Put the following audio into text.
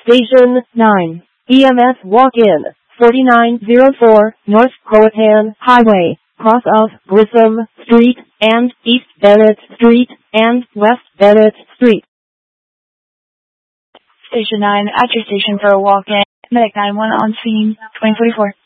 Station 9. EMS walk-in. 4904 North Croatan Highway, cross of Grissom Street and East Bennett Street and West Bennett Street. Station 9, at your station for a walk-in. Medic 9-1 on scene, 2044.